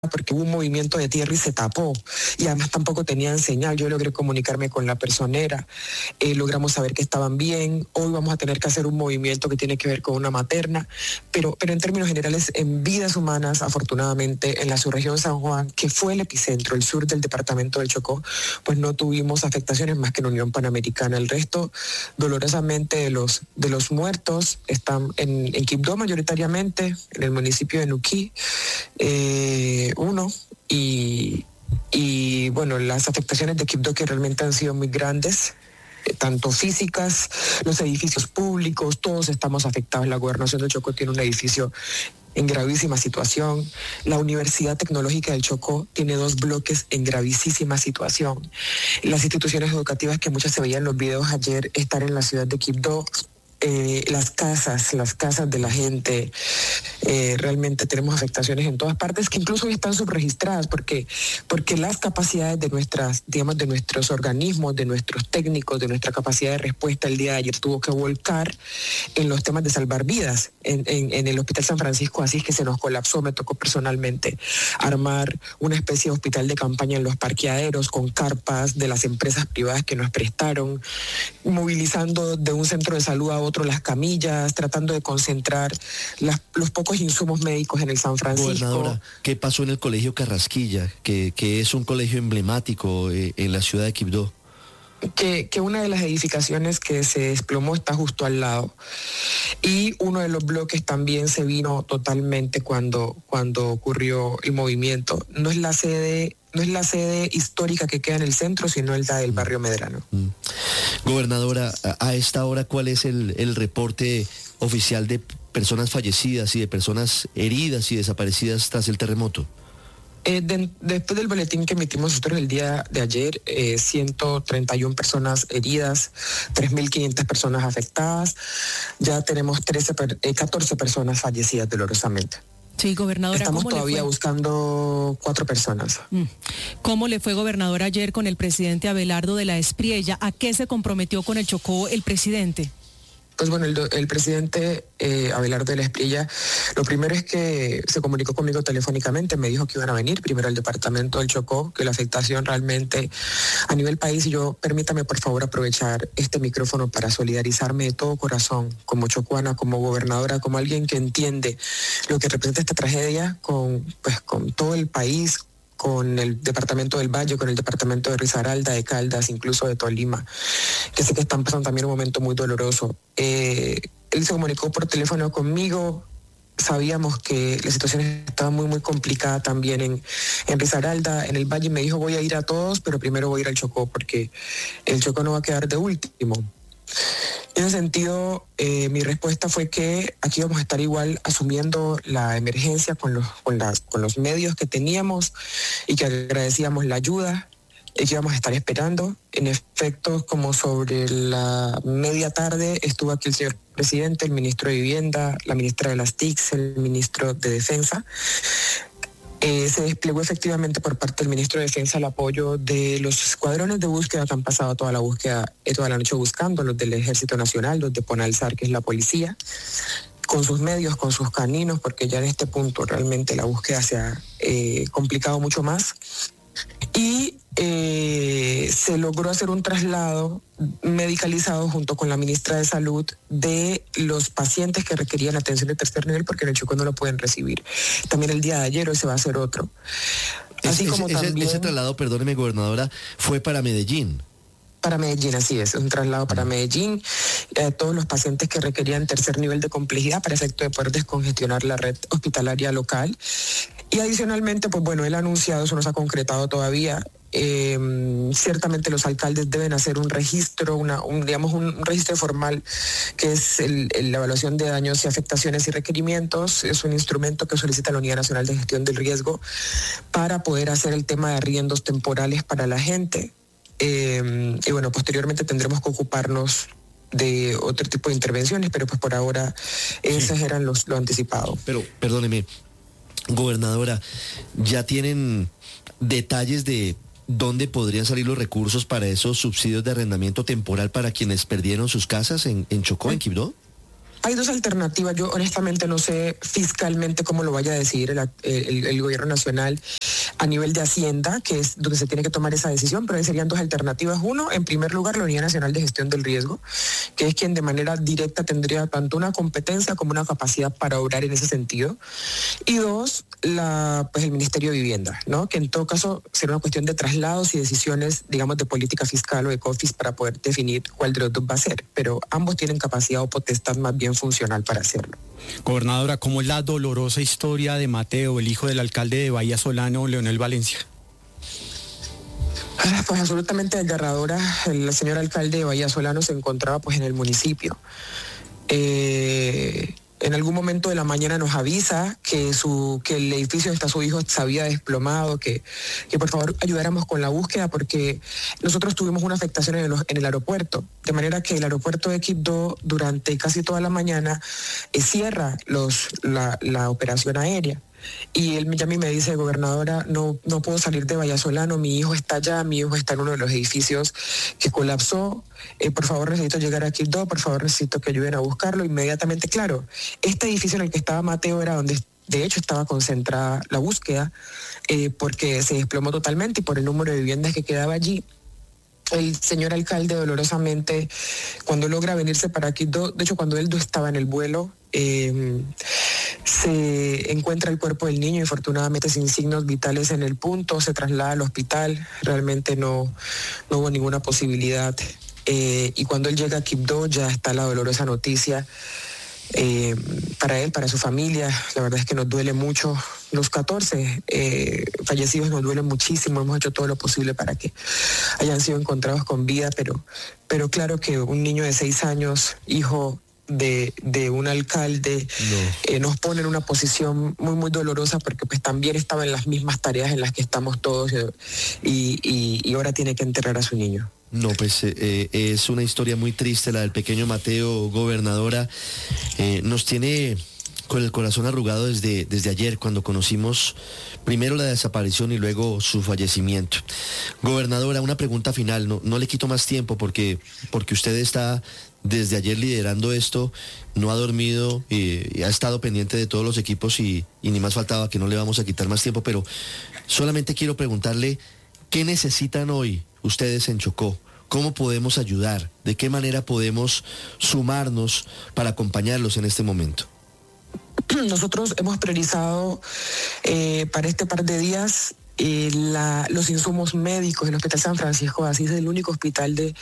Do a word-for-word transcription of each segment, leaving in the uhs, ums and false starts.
porque hubo un movimiento de tierra y se tapó, y además tampoco tenían señal. Yo logré comunicarme con la personera, eh, logramos saber que estaban bien. Hoy vamos a tener que hacer un movimiento que tiene que ver con una materna, pero, pero en términos generales, en vidas humanas, afortunadamente, en la subregión San Juan, que fue el epicentro, el sur del departamento del Chocó, pues no tuvimos afectaciones más que en Unión Panamericana. El resto, dolorosamente, de los, de los muertos están en, en Quibdó mayoritariamente, en el municipio de Nuquí, eh, uno, y, y bueno, las afectaciones de Quibdó que realmente han sido muy grandes, eh, tanto físicas, los edificios públicos, todos estamos afectados. La gobernación del Chocó tiene un edificio en gravísima situación. La Universidad Tecnológica del Chocó tiene dos bloques en gravísima situación. Las instituciones educativas que muchas se veían en los videos ayer están en la ciudad de Quibdó. Eh, las casas, las casas de la gente, eh, realmente tenemos afectaciones en todas partes que incluso están subregistradas porque, porque las capacidades de nuestras, digamos, de nuestros organismos, de nuestros técnicos, de nuestra capacidad de respuesta el día de ayer tuvo que volcar en los temas de salvar vidas en, en, en el Hospital San Francisco, así es que se nos colapsó. Me tocó personalmente armar una especie de hospital de campaña en los parqueaderos con carpas de las empresas privadas que nos prestaron, movilizando de un centro de salud a otro las camillas, tratando de concentrar las, los pocos insumos médicos en el San Francisco. Gobernadora, ¿qué pasó en el Colegio Carrasquilla, que, que es un colegio emblemático eh, en la ciudad de Quibdó? Que, que una de las edificaciones que se desplomó está justo al lado, y uno de los bloques también se vino totalmente cuando, cuando ocurrió el movimiento. No es la sede, no es la sede histórica que queda en el centro, sino el del barrio Medrano. Mm. Gobernadora, a, a esta hora, ¿cuál es el, el reporte oficial de personas fallecidas y de personas heridas y desaparecidas tras el terremoto? Eh, de, después del boletín que emitimos nosotros el día de ayer, eh, ciento treinta y una personas heridas, tres mil quinientas personas afectadas, ya tenemos trece, eh, catorce personas fallecidas dolorosamente. Sí, gobernadora. Estamos ¿cómo todavía le fue? buscando cuatro personas. ¿Cómo le fue, gobernador, ayer con el presidente Abelardo de la Espriella? ¿A qué se comprometió con el Chocó el presidente? Pues bueno, el, el presidente eh, Abelardo de la Espriella, lo primero es que se comunicó conmigo telefónicamente, me dijo que iban a venir primero al departamento del Chocó, que la afectación realmente a nivel país, y yo, permítame por favor aprovechar este micrófono para solidarizarme de todo corazón, como chocuana, como gobernadora, como alguien que entiende lo que representa esta tragedia con, pues, con todo el país, con el departamento del Valle, con el departamento de Risaralda, de Caldas, incluso de Tolima, que sé que están pasando también un momento muy doloroso. Eh, él se comunicó por teléfono conmigo, sabíamos que la situación estaba muy, muy complicada también en, en Risaralda, en el Valle, y me dijo voy a ir a todos, pero primero voy a ir al Chocó, porque el Chocó no va a quedar de último. En ese sentido, eh, mi respuesta fue que aquí vamos a estar igual asumiendo la emergencia con los, con las, con los medios que teníamos, y que agradecíamos la ayuda y que íbamos a estar esperando. En efecto, como sobre la media tarde estuvo aquí el señor presidente, el ministro de Vivienda, la ministra de las T I C, el ministro de Defensa. Eh, se desplegó efectivamente por parte del ministro de Defensa el apoyo de los escuadrones de búsqueda que han pasado toda la búsqueda, eh, toda la noche buscando, los del Ejército Nacional, los de Ponalzar, que es la policía, con sus medios, con sus caninos, porque ya en este punto realmente la búsqueda se ha eh, complicado mucho más. Y eh, se logró hacer un traslado medicalizado junto con la ministra de Salud de los pacientes que requerían atención de tercer nivel, porque en el Chocó no lo pueden recibir. También el día de ayer, hoy se va a hacer otro. Así es, como ese, también... ese traslado, perdóneme, gobernadora, fue para Medellín. Para Medellín, así es, un traslado para Medellín, eh, todos los pacientes que requerían tercer nivel de complejidad para efecto de poder descongestionar la red hospitalaria local. Y adicionalmente, pues bueno, él ha anunciado, eso no se ha concretado todavía, eh, ciertamente los alcaldes deben hacer un registro, una, un, digamos un, un registro formal, que es el, el, la evaluación de daños y afectaciones y requerimientos. Es un instrumento que solicita la Unidad Nacional de Gestión del Riesgo para poder hacer el tema de arriendos temporales para la gente. Eh, y bueno, posteriormente tendremos que ocuparnos de otro tipo de intervenciones, pero pues por ahora esos sí. eran los lo anticipado. Pero, perdóneme, gobernadora, ¿ya tienen detalles de dónde podrían salir los recursos para esos subsidios de arrendamiento temporal para quienes perdieron sus casas en, en Chocó, en Quibdó? Hay dos alternativas. Yo honestamente no sé fiscalmente cómo lo vaya a decidir el, el, el gobierno nacional a nivel de Hacienda, que es donde se tiene que tomar esa decisión, pero ahí serían dos alternativas. Uno, en primer lugar, la Unidad Nacional de Gestión del Riesgo, que es quien de manera directa tendría tanto una competencia como una capacidad para obrar en ese sentido. Y dos, la, pues el Ministerio de Vivienda, ¿no? Que en todo caso será una cuestión de traslados y decisiones, digamos, de política fiscal o de COFIS para poder definir cuál de los dos va a ser, pero ambos tienen capacidad o potestad más bien funcional para hacerlo. Gobernadora, ¿cómo es la dolorosa historia de Mateo, el hijo del alcalde de Bahía Solano, Leonel Valencia? Pues absolutamente desgarradora. El señor alcalde de Bahía Solano se encontraba pues en el municipio. Eh, en algún momento de la mañana nos avisa que su que el edificio donde está su hijo se había desplomado, que, que por favor ayudáramos con la búsqueda porque nosotros tuvimos una afectación en el, en el aeropuerto, de manera que el aeropuerto de Quibdó durante casi toda la mañana eh, cierra los, la, la operación aérea. Y él ya a mí me dice, gobernadora, no, no puedo salir de Bahía Solano, mi hijo está allá, mi hijo está en uno de los edificios que colapsó, eh, por favor necesito llegar a Quibdó, por favor necesito que ayuden a buscarlo inmediatamente. Claro, este edificio en el que estaba Mateo era donde de hecho estaba concentrada la búsqueda, eh, porque se desplomó totalmente y por el número de viviendas que quedaba allí. El señor alcalde dolorosamente, cuando logra venirse para Quibdó, de hecho cuando él estaba en el vuelo, eh, se encuentra el cuerpo del niño, infortunadamente sin signos vitales en el punto, se traslada al hospital, realmente no, no hubo ninguna posibilidad. Eh, y cuando él llega a Quibdó ya está la dolorosa noticia. Eh, para él, para su familia, la verdad es que nos duele mucho. Los catorce eh, fallecidos nos duelen muchísimo, hemos hecho todo lo posible para que hayan sido encontrados con vida, pero, pero claro que un niño de seis años, hijo de, de un alcalde, no. eh, nos pone en una posición muy, muy dolorosa porque pues también estaba en las mismas tareas en las que estamos todos y, y, y ahora tiene que enterrar a su niño. No, pues eh, es una historia muy triste la del pequeño Mateo, gobernadora. Eh, nos tiene con el corazón arrugado desde, desde ayer, cuando conocimos primero la desaparición y luego su fallecimiento. Gobernadora, una pregunta final, no, no le quito más tiempo porque, porque usted está desde ayer liderando esto, no ha dormido y, y ha estado pendiente de todos los equipos y, y ni más faltaba que no le vamos a quitar más tiempo, pero solamente quiero preguntarle, ¿qué necesitan hoy ustedes en Chocó? ¿Cómo podemos ayudar? ¿De qué manera podemos sumarnos para acompañarlos en este momento? Nosotros hemos priorizado eh, para este par de días eh, la, los insumos médicos. El Hospital San Francisco de Asís es el único hospital de,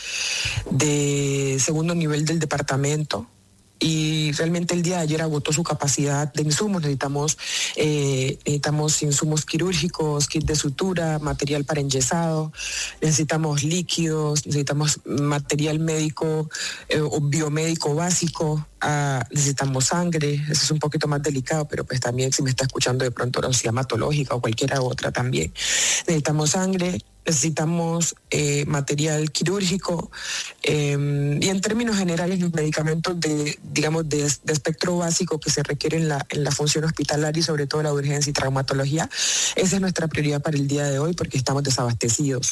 de segundo nivel del departamento. Y realmente el día de ayer agotó su capacidad de insumos. Necesitamos, eh, necesitamos insumos quirúrgicos, kit de sutura, material para enyesado, necesitamos líquidos, necesitamos material médico eh, o biomédico básico, ah, necesitamos sangre. Eso es un poquito más delicado, pero pues también si me está escuchando de pronto la hematológica o cualquiera otra también. Necesitamos sangre. Necesitamos eh, material quirúrgico eh, y en términos generales los medicamentos de, digamos, de, de espectro básico que se requieren en la, en la función hospitalaria y sobre todo la urgencia y traumatología. Esa es nuestra prioridad para el día de hoy porque estamos desabastecidos.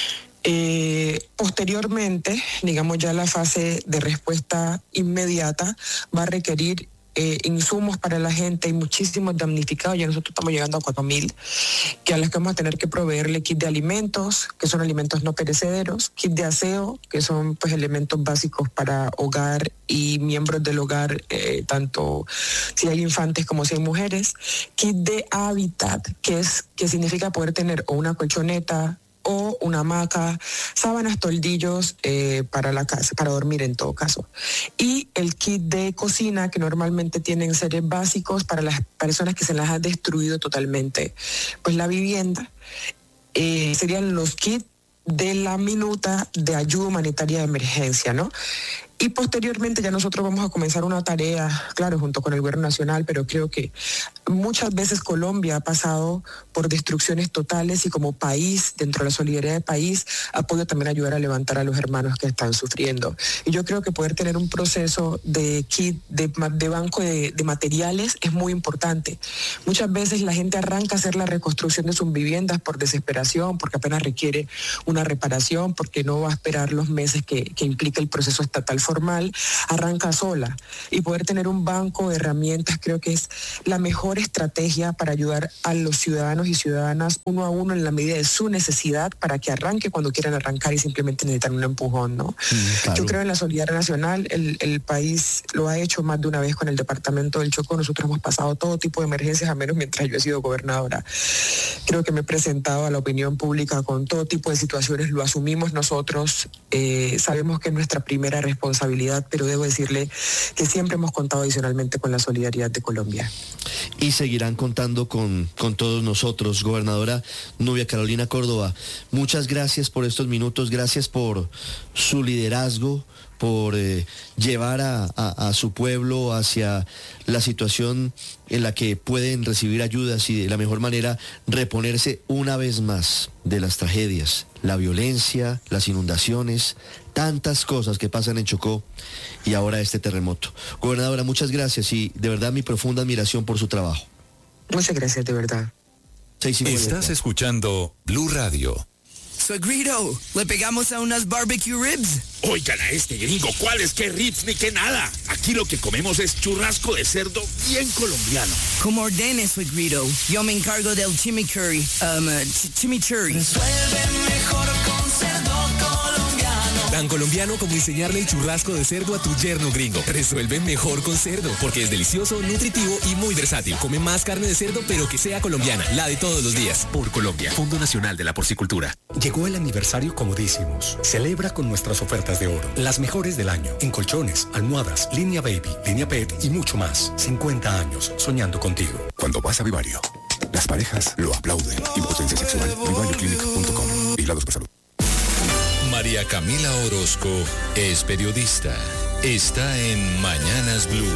Eh, posteriormente, digamos ya la fase de respuesta inmediata va a requerir Eh, insumos para la gente. Hay muchísimos damnificados, ya nosotros estamos llegando a cuatro mil, que a los que vamos a tener que proveerle kit de alimentos, que son alimentos no perecederos, kit de aseo, que son pues elementos básicos para hogar y miembros del hogar, eh, tanto si hay infantes como si hay mujeres, kit de hábitat, que es que significa poder tener o una colchoneta o una hamaca, sábanas, toldillos eh, para la casa, para dormir en todo caso. Y el kit de cocina, que normalmente tienen seres básicos para las personas que se las ha destruido totalmente pues la vivienda. Eh, serían los kits de la minuta de ayuda humanitaria de emergencia, ¿no? Y posteriormente ya nosotros vamos a comenzar una tarea, claro, junto con el gobierno nacional, pero creo que muchas veces Colombia ha pasado por destrucciones totales y como país, dentro de la solidaridad del país, ha podido también ayudar a levantar a los hermanos que están sufriendo. Y yo creo que poder tener un proceso de kit, de, de banco de, de materiales es muy importante. Muchas veces la gente arranca a hacer la reconstrucción de sus viviendas por desesperación, porque apenas requiere una reparación, porque no va a esperar los meses que, que implica el proceso estatal informal arranca sola. Y poder tener un banco de herramientas creo que es la mejor estrategia para ayudar a los ciudadanos y ciudadanas uno a uno en la medida de su necesidad para que arranque cuando quieran arrancar y simplemente necesitan un empujón, ¿no? Sí, claro. Yo creo en la solidaridad nacional, el, el país lo ha hecho más de una vez con el departamento del Chocó. Nosotros hemos pasado todo tipo de emergencias, a menos mientras yo he sido gobernadora. Creo que me he presentado a la opinión pública con todo tipo de situaciones, lo asumimos nosotros, eh, sabemos que es nuestra primera responsabilidad, pero debo decirle que siempre hemos contado adicionalmente con la solidaridad de Colombia. Y seguirán contando con, con todos nosotros. Gobernadora Nubia Carolina Córdoba, muchas gracias por estos minutos, gracias por su liderazgo, por eh, llevar a, a, a su pueblo hacia la situación en la que pueden recibir ayudas y de la mejor manera reponerse una vez más de las tragedias, la violencia, las inundaciones, tantas cosas que pasan en Chocó y ahora este terremoto. Gobernadora, muchas gracias y de verdad mi profunda admiración por su trabajo. Muchas gracias, de verdad. Estás escuchando Blue Radio. Suegrito, ¿le pegamos a unas barbecue ribs? Oigan a este gringo, ¿cuáles qué ribs ni qué nada? Aquí lo que comemos es churrasco de cerdo bien colombiano. Como ordene, suegrito. Yo me encargo del chimichurri. Um, ch chimichurri. Resuelve mejor con cerdo colombiano. Tan colombiano como enseñarle el churrasco de cerdo a tu yerno gringo. Resuelve mejor con cerdo, porque es delicioso, nutritivo y muy versátil. Come más carne de cerdo, pero que sea colombiana, la de todos los días. Por Colombia, Fondo Nacional de la Porcicultura. Llegó el aniversario Comodísimos. Celebra con nuestras ofertas de oro, las mejores del año, en colchones, almohadas, línea baby, línea pet y mucho más. cincuenta años soñando contigo. Cuando vas a Vivario, las parejas lo aplauden. Impotencia sexual, vivario clinic punto com. Vigilados por salud. María Camila Orozco es periodista. Está en Mañanas Blue.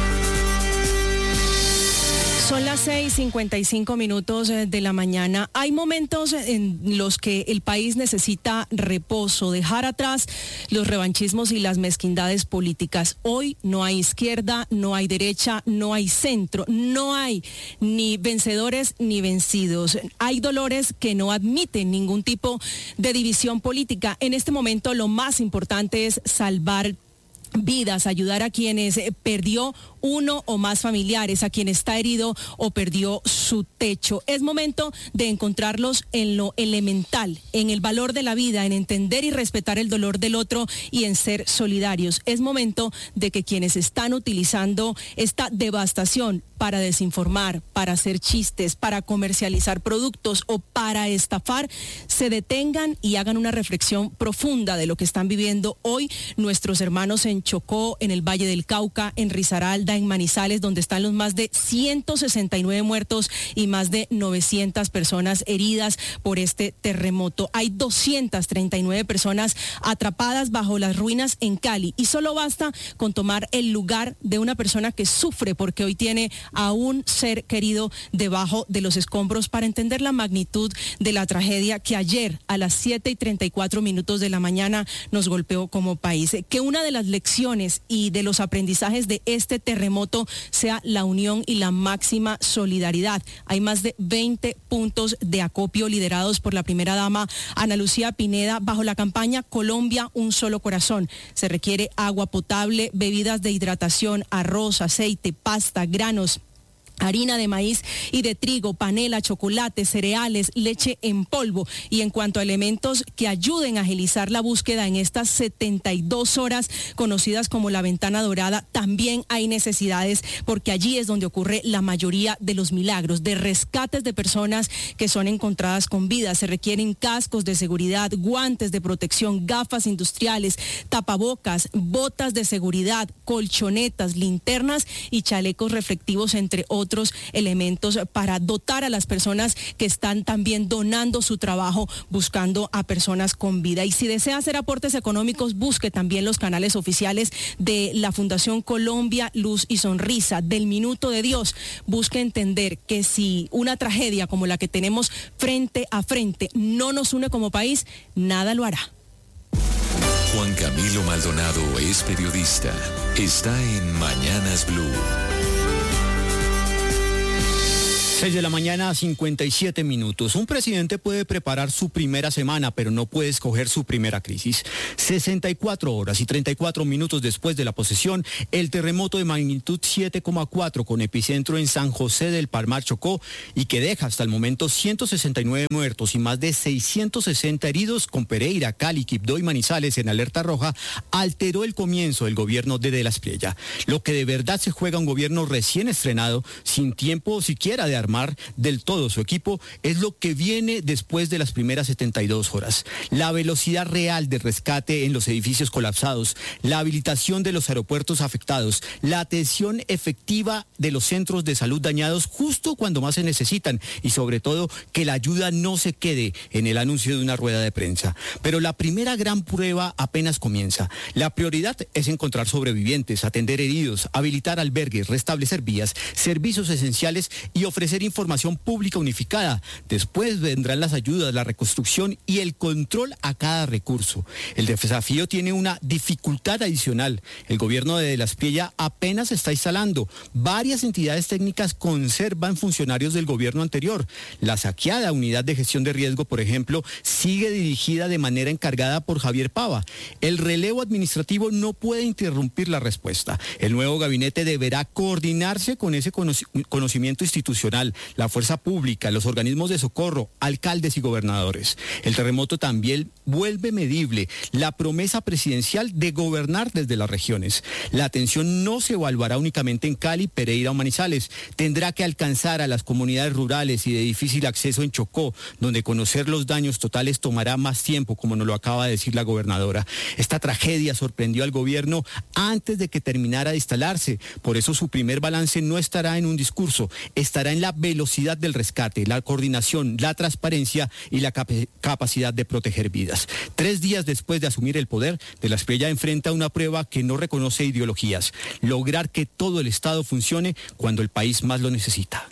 Son las seis cincuenta y cinco minutos de la mañana. Hay momentos en los que el país necesita reposo, dejar atrás los revanchismos y las mezquindades políticas. Hoy no hay izquierda, no hay derecha, no hay centro, no hay ni vencedores ni vencidos. Hay dolores que no admiten ningún tipo de división política. En este momento lo más importante es salvar vidas, ayudar a quienes perdió uno o más familiares, a quien está herido o perdió su techo. Es momento de encontrarlos en lo elemental, en el valor de la vida, en entender y respetar el dolor del otro y en ser solidarios. Es momento de que quienes están utilizando esta devastación para desinformar, para hacer chistes, para comercializar productos o para estafar, se detengan y hagan una reflexión profunda de lo que están viviendo hoy nuestros hermanos en Chocó, en el Valle del Cauca, en Risaralda, en Manizales, donde están los más de ciento sesenta y nueve muertos y más de novecientas personas heridas por este terremoto. Hay doscientas treinta y nueve personas atrapadas bajo las ruinas en Cali y solo basta con tomar el lugar de una persona que sufre porque hoy tiene a un ser querido debajo de los escombros para entender la magnitud de la tragedia que ayer a las siete y treinta y cuatro minutos de la mañana nos golpeó como país. Que una de las lecciones y de los aprendizajes de este terremoto sea la unión y la máxima solidaridad. Hay más de veinte puntos de acopio liderados por la primera dama Ana Lucía Pineda bajo la campaña Colombia, un solo corazón. Se requiere agua potable, bebidas de hidratación, arroz, aceite, pasta, granos, harina de maíz y de trigo, panela, chocolate, cereales, leche en polvo. Y en cuanto a elementos que ayuden a agilizar la búsqueda en estas setenta y dos horas conocidas como la ventana dorada, también hay necesidades porque allí es donde ocurre la mayoría de los milagros, de rescates de personas que son encontradas con vida. Se requieren cascos de seguridad, guantes de protección, gafas industriales, tapabocas, botas de seguridad, colchonetas, linternas y chalecos reflectivos, entre otros otros elementos para dotar a las personas que están también donando su trabajo buscando a personas con vida. Y si desea hacer aportes económicos, busque también los canales oficiales de la Fundación Colombia, Luz y Sonrisa, del Minuto de Dios. Busque entender que si una tragedia como la que tenemos frente a frente no nos une como país, nada lo hará. Juan Camilo Maldonado es periodista. Está en Mañanas Blue. seis de la mañana, cincuenta y siete minutos. Un presidente puede preparar su primera semana, pero no puede escoger su primera crisis. sesenta y cuatro horas y treinta y cuatro minutos después de la posesión, el terremoto de magnitud siete coma cuatro con epicentro en San José del Palmar, Chocó, y que deja hasta el momento ciento sesenta y nueve muertos y más de seiscientos sesenta heridos, con Pereira, Cali, Quibdó y Manizales en alerta roja, alteró el comienzo del gobierno de De la Espriella. Lo que de verdad se juega un gobierno recién estrenado, sin tiempo siquiera de armar del todo su equipo, es lo que viene después de las primeras setenta y dos horas. La velocidad real de rescate en los edificios colapsados, la habilitación de los aeropuertos afectados, la atención efectiva de los centros de salud dañados justo cuando más se necesitan y sobre todo que la ayuda no se quede en el anuncio de una rueda de prensa. Pero la primera gran prueba apenas comienza. La prioridad es encontrar sobrevivientes, atender heridos, habilitar albergues, restablecer vías, servicios esenciales y ofrecer información pública unificada. Después vendrán las ayudas, la reconstrucción y el control a cada recurso. El desafío tiene una dificultad adicional. El gobierno de De la Espriella apenas se está instalando. Varias entidades técnicas conservan funcionarios del gobierno anterior. La saqueada unidad de gestión de riesgo, por ejemplo, sigue dirigida de manera encargada por Javier Pava. El relevo administrativo no puede interrumpir la respuesta. El nuevo gabinete deberá coordinarse con ese conocimiento institucional, la fuerza pública, los organismos de socorro, alcaldes y gobernadores. El terremoto también vuelve medible la promesa presidencial de gobernar desde las regiones. La atención no se evaluará únicamente en Cali, Pereira o Manizales. Tendrá que alcanzar a las comunidades rurales y de difícil acceso en Chocó, donde conocer los daños totales tomará más tiempo, como nos lo acaba de decir la gobernadora. Esta tragedia sorprendió al gobierno antes de que terminara de instalarse. Por eso su primer balance no estará en un discurso, estará en la velocidad del rescate, la coordinación, la transparencia y la cap- capacidad de proteger vidas. Tres días después de asumir el poder, De la Espriella enfrenta una prueba que no reconoce ideologías: lograr que todo el Estado funcione cuando el país más lo necesita.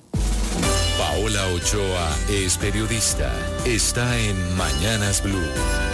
Paola Ochoa es periodista. Está en Mañanas Blue.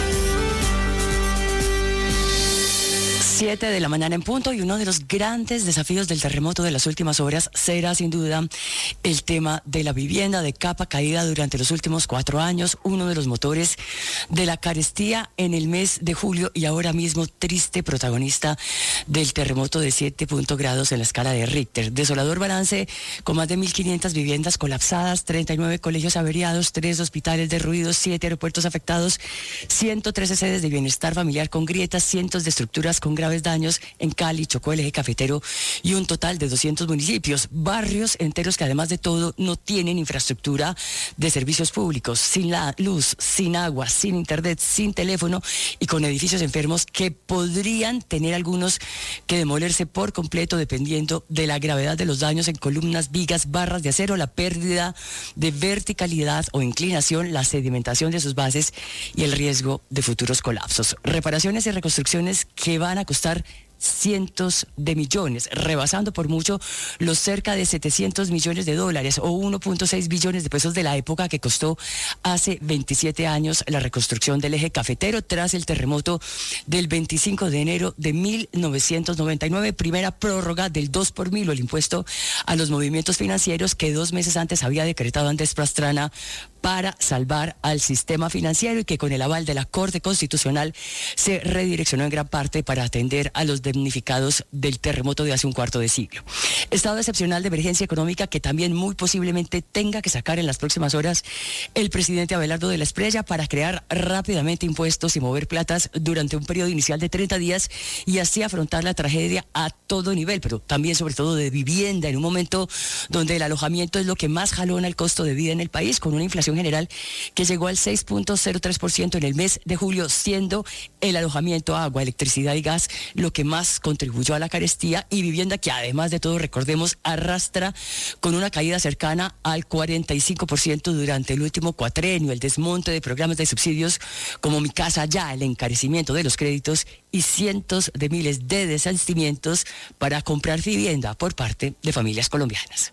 Siete de la mañana en punto, y uno de los grandes desafíos del terremoto de las últimas horas será sin duda el tema de la vivienda de capa caída durante los últimos cuatro años, uno de los motores de la carestía en el mes de julio y ahora mismo triste protagonista del terremoto de siete grados en la escala de Richter. Desolador balance con más de mil quinientas viviendas colapsadas, treinta y nueve colegios averiados, tres hospitales derruidos, siete aeropuertos afectados, ciento trece sedes de bienestar familiar con grietas, cientos de estructuras con graves daños en Cali, Chocó, el eje cafetero y un total de doscientos municipios, barrios enteros que además de todo no tienen infraestructura de servicios públicos, sin la luz, sin agua, sin internet, sin teléfono y con edificios enfermos que podrían tener algunos que demolerse por completo dependiendo de la gravedad de los daños en columnas, vigas, barras de acero, la pérdida de verticalidad o inclinación, la sedimentación de sus bases y el riesgo de futuros colapsos. Reparaciones y reconstrucciones que van a costar cientos de millones, rebasando por mucho los cerca de setecientos millones de dólares o uno punto seis billones de pesos de la época que costó hace veintisiete años la reconstrucción del eje cafetero tras el terremoto del veinticinco de enero de mil novecientos noventa y nueve, primera prórroga del dos por mil o el impuesto a los movimientos financieros que dos meses antes había decretado Andrés Pastrana para salvar al sistema financiero y que con el aval de la Corte Constitucional se redireccionó en gran parte para atender a los damnificados del terremoto de hace un cuarto de siglo. Estado excepcional de emergencia económica que también muy posiblemente tenga que sacar en las próximas horas el presidente Abelardo de la Espriella para crear rápidamente impuestos y mover platas durante un periodo inicial de treinta días y así afrontar la tragedia a todo nivel, pero también sobre todo de vivienda en un momento donde el alojamiento es lo que más jalona el costo de vida en el país, con una inflación general que llegó al seis punto cero tres por ciento en el mes de julio, siendo el alojamiento, agua, electricidad y gas lo que más contribuyó a la carestía, y vivienda que además de todo, recordemos, arrastra con una caída cercana al cuarenta y cinco por ciento durante el último cuatrenio, el desmonte de programas de subsidios como Mi Casa Ya, el encarecimiento de los créditos y cientos de miles de desistimientos para comprar vivienda por parte de familias colombianas.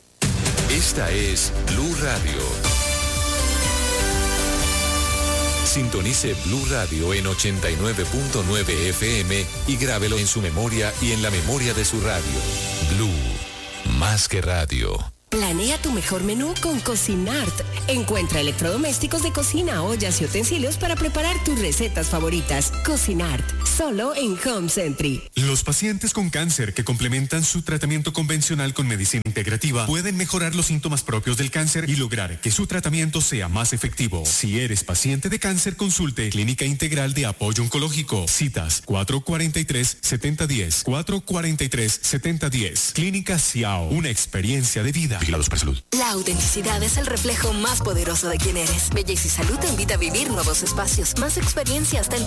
Esta es Blue Radio. Sintonice Blue Radio en ochenta y nueve punto nueve F M y grábelo en su memoria y en la memoria de su radio. Blue, más que radio. Planea tu mejor menú con Cocinart. Encuentra electrodomésticos de cocina, ollas y utensilios para preparar tus recetas favoritas. Cocinart, solo en Home Century. Los pacientes con cáncer que complementan su tratamiento convencional con medicina integrativa pueden mejorar los síntomas propios del cáncer y lograr que su tratamiento sea más efectivo. Si eres paciente de cáncer, consulte Clínica Integral de Apoyo Oncológico. Citas cuatro cuatro tres, siete cero uno cero, cuatro cuatro tres, siete cero uno cero. Clínica Ciao, una experiencia de vida. Vigilados por salud. La autenticidad es el reflejo más poderoso de quién eres. Belleza y Salud te invita a vivir nuevos espacios, más experiencias, tendencias